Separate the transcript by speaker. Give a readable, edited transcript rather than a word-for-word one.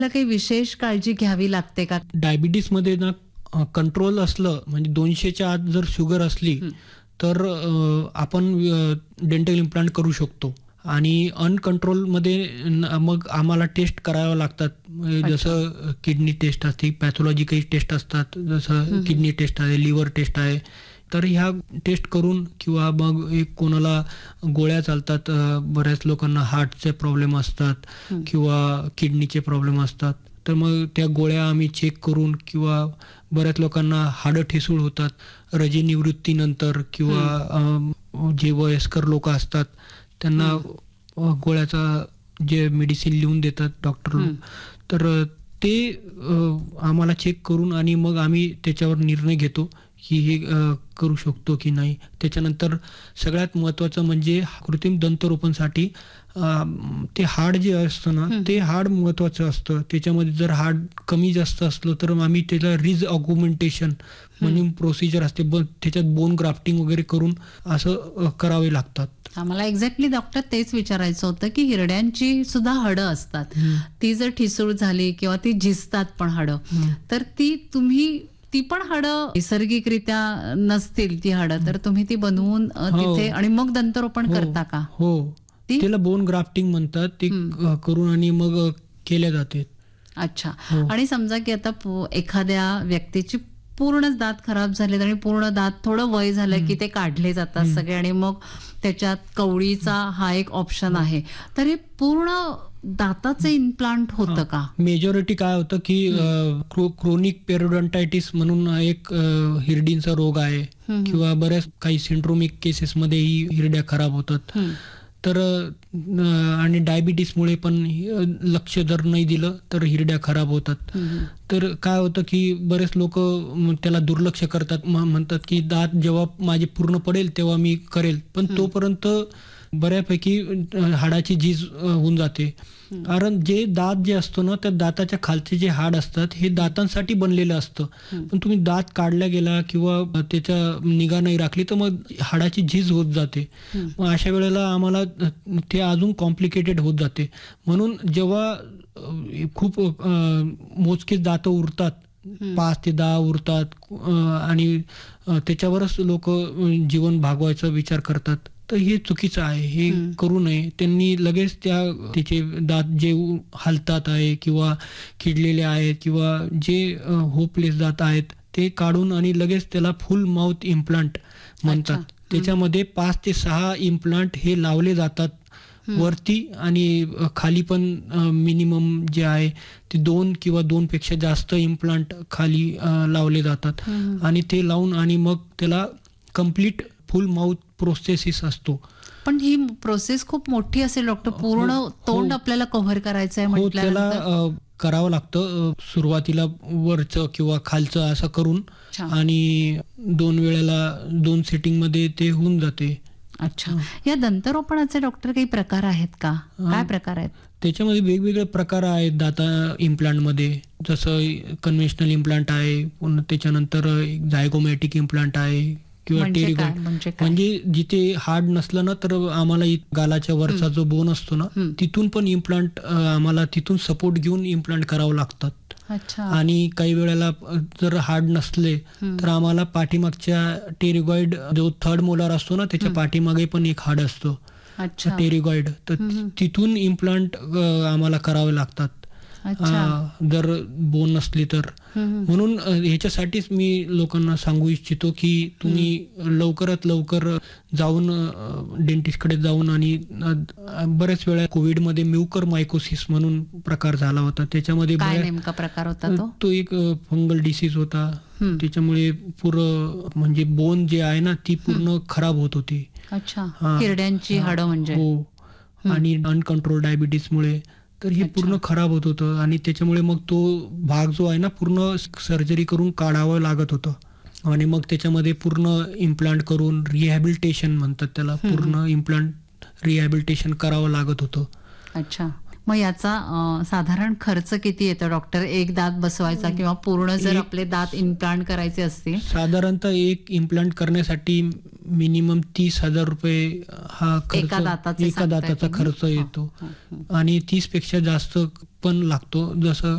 Speaker 1: ला काही विशेष काळजी घ्यावी लागते का?
Speaker 2: डायबिटीसमध्ये ना कंट्रोल असलं म्हणजे 200च्या आत जर शुगर असली तर आपण डेंटल इम्प्लांट करू शकतो. आणि अनकंट्रोलमध्ये मग आम्हाला टेस्ट कराव्या लागतात. जसं किडनी टेस्ट असते, पॅथॉलॉजिकल टेस्ट असतात, जसं किडनी टेस्ट आहे, लिव्हर टेस्ट आहे. तर ह्या टेस्ट करून किंवा मग एक कोणाला गोळ्या चालतात, बऱ्याच लोकांना हार्टचे प्रॉब्लेम असतात किंवा किडनीचे प्रॉब्लेम असतात. तर मग त्या गोळ्या आम्ही चेक करून किंवा बऱ्याच लोकांना हाडं ठिसूळ होतात रजेनिवृत्तीनंतर किंवा जे वयस्कर लोक असतात त्यांना गोळ्याचा जे मेडिसिन लिहून देतात डॉक्टर लोक, तर ते आम्हाला चेक करून आणि मग आम्ही त्याच्यावर निर्णय घेतो की हे करू शकतो की नाही. त्याच्यानंतर सगळ्यात महत्त्वाचं म्हणजे कृत्रिम दंतरोपणसाठी ते हाड जे असतं ना ते हाड महत्त्वाचं असतं. त्याच्यामध्ये जर हाड कमी जास्त असलं तर आम्ही त्याला रिज ऑग्युमेंटेशन म्हणून प्रोसिजर असते, त्याच्यात बोन ग्राफ्टिंग वगैरे करून असं करावे लागतात.
Speaker 1: आम्हाला एक्झॅक्टली डॉक्टर तेच विचारायचं होतं की हिरड्यांची सुद्धा हाडं असतात, ती जर ठिसूळ झाली किंवा ती झिजतात पण हाडं, तर ती पण हाडं नैसर्गिकरित्या नसतील ती हाडं, तर तुम्ही ती बनवून तिथे आणि मग दंतरोपण करता का?
Speaker 2: हो, त्याला बोन ग्राफ्टिंग म्हणतात. ते करून आणि मग केल्या जाते.
Speaker 1: अच्छा. आणि समजा की आता एखाद्या व्यक्तीची पूर्णच दात खराब झालेत आणि पूर्ण दात थोडं वय झालं की ते काढले जातात सगळे आणि मग त्याच्यात कवळीचा हा एक ऑप्शन आहे, तर हे पूर्ण दाताचं इम्प्लांट होतं का?
Speaker 2: मेजॉरिटी काय होतं की क्रोनिक पेरिओडोंटायटिस म्हणून एक हिरडींचा रोग आहे किंवा बऱ्याच काही सिंड्रोमिक केसेसमध्ये ही हिरड्या खराब होतात. तर आणि डायबिटीसमुळे पण लक्ष जर नाही दिलं तर हिरड्या खराब होतात. तर काय होतं की बरेच लोक त्याला दुर्लक्ष करतात, म्हणतात की दात जेव्हा माझे पूर्ण पडेल तेव्हा मी करेल, पण तोपर्यंत बऱ्यापैकी हाडाची झीज होऊन जाते. कारण जे दात जे असतं ना त्या दाताच्या खालचे जे हाड असतात हे दातांसाठी बनलेलं असतं, पण तुम्ही दात काढला गेला किंवा त्याच्या निगा नाही राखली तर मग हाडाची झीज होत जाते. मग अशा वेळेला आम्हाला ते अजून कॉम्प्लिकेटेड होत जाते. म्हणून जेव्हा खूप मोजकेच दात उरतात, 5 ते 10 उरतात आणि त्याच्यावरच लोक जीवन भागवायचा विचार करतात, तर हे चुकीचं आहे. हे करू नये. त्यांनी लगेच त्याचे दात जे हालतात आहे किंवा किडलेले आहेत किंवा जे होपलेस दात आहेत ते काढून आणि लगेच त्याला फुल माउथ इम्प्लांट म्हणतात. त्याच्यामध्ये 5 ते 6 इम्प्लांट हे लावले जातात वरती आणि खाली पण मिनिमम जे आहे ते 2 किंवा 2 पेक्षा जास्त इम्प्लांट खाली लावले जातात आणि ते लावून आणि मग त्याला कम्प्लीट फुल माउथ प्रोसेस असतो.
Speaker 1: पण ही प्रोसेस खूप मोठी असेल डॉक्टर, पूर्ण तोंड आपल्याला कव्हर करायचं आहे म्हटल्यानंतर
Speaker 2: त्याला करावं लागतं. सुरुवातीला वरचं किंवा खालचं असं करून आणि 2 वेळेला 2 सेटिंगमध्ये ते होऊन जाते.
Speaker 1: अच्छा. या दंतरोपणाचे डॉक्टर काही प्रकार आहेत का? काय प्रकार आहेत?
Speaker 2: त्याच्यामध्ये वेगवेगळे प्रकार आहेत दाता इम्प्लांटमध्ये. जसं कन्व्हेन्शनल इम्प्लांट आहे, पुन्हा त्याच्यानंतर झायगोमॅटिक इम्प्लांट आहे किंवा टेरिगॉइड, म्हणजे जिथे हाड नसलं ना तर आम्हाला गालाच्या वरचा जो बोन असतो ना तिथून पण इम्प्लांट आम्हाला तिथून सपोर्ट घेऊन इम्प्लांट करावं लागतात. आणि काही वेळेला जर हाड नसले तर आम्हाला पाठीमागच्या टेरिगॉइड जो 3rd मोलार असतो ना त्याच्या पाठीमागे पण एक हाड असतो टेरिगॉइड, तर तिथून इम्प्लांट आम्हाला करावे लागतात जर बोन नसली तर. म्हणून ह्याच्यासाठीच मी लोकांना सांगू इच्छितो की तुम्ही लवकरात लवकर जाऊन डेंटिस्टकडे जाऊन, आणि बऱ्याच वेळा कोविडमध्ये म्युकर मायकोसिस म्हणून प्रकार झाला होता. त्याच्यामध्ये
Speaker 1: नेमका प्रकार होता
Speaker 2: तो एक फंगल डिसीज होता. त्याच्यामुळे पूर्ण म्हणजे बोन जे आहे ना ती पूर्ण खराब होत होती.
Speaker 1: हिरड्यांची हाडं म्हणजे.
Speaker 2: हो, आणि अनकंट्रोल डायबिटीसमुळे तर हे पूर्ण खराब होत होतं आणि त्याच्यामुळे मग तो भाग जो आहे ना पूर्ण सर्जरी करून काढावं लागत होतं आणि मग त्याच्यामध्ये पूर्ण इम्प्लांट करून रिहॅबिलिटेशन म्हणतात त्याला, पूर्ण इम्प्लांट रिहॅबिलिटेशन करावं लागत होतं.
Speaker 1: अच्छा. मग याचा साधारण खर्च किती येतो डॉक्टर, एक दात बसवायचा किंवा पूर्ण जर आपले दात इम्प्लांट करायचे असतील?
Speaker 2: साधारणतः एक इम्प्लांट करण्यासाठी मिनिमम 30,000 रुपये हा
Speaker 1: एका दाताचे
Speaker 2: एका
Speaker 1: सांगताय
Speaker 2: दाताचा
Speaker 1: तुम्ही?
Speaker 2: खर्च येतो आणि 30 पेक्षा जास्त पण लागतो. जसं